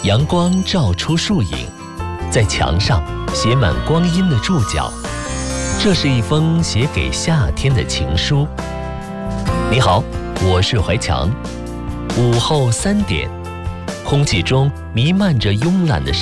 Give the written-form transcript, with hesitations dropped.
阳光照出树影，在墙上写满光阴的注脚。这是一封写给夏天的情书。你好，我是怀强。午后3点，空气中弥漫着慵懒的